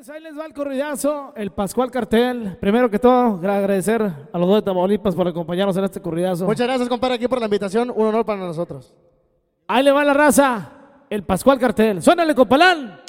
Pues ahí les va el corridazo, el Pascual Cartel. Primero que todo, agradecer a los dos de Tamaulipas por acompañarnos en este corridazo. Muchas gracias, compadre, aquí por la invitación. Un honor para nosotros. Ahí le va la raza, el Pascual Cartel. ¡Suénale, compalán!